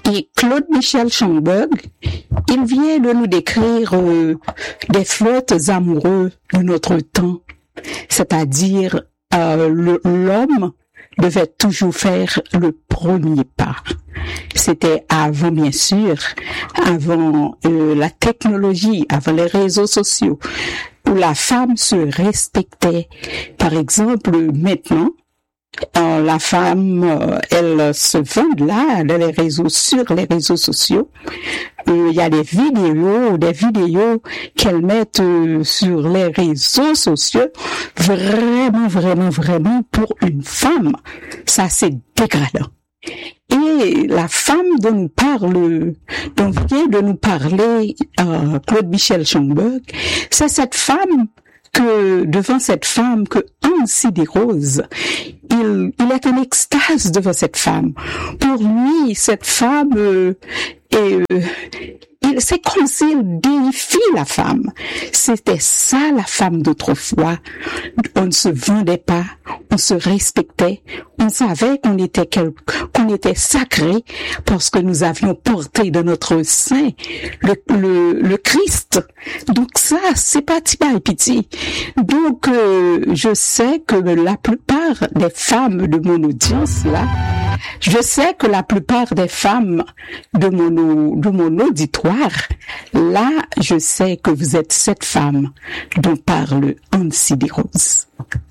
Et Claude Michel Schomburg, il vient de nous décrire des flottes amoureux de notre temps, c'est-à-dire l'homme devait toujours faire le premier pas. C'était avant, bien sûr, avant la technologie, avant les réseaux sociaux, où la femme se respectait. Par exemple, maintenant, la femme, elle se vend là, sur les réseaux sociaux. Il y a des vidéos qu'elle met sur les réseaux sociaux. Vraiment, pour une femme, ça c'est dégradant. Et la femme dont vient de nous parler Claude Michel Schomburg, c'est devant cette femme que Anne Sidirose, il est en extase devant cette femme. Pour lui, cette femme c'est comme s'il déifie la femme. C'était ça la femme d'autrefois. On ne se vendait pas, on se respectait, on savait qu'on était sacré parce que nous avions porté dans notre sein le Christ. Donc ça, c'est pas tiba et piti. Donc je sais que la plupart des femmes de mon audience là, je sais que la plupart des femmes de mon auditoire, là, je sais que vous êtes cette femme dont parle Anne Sidirose.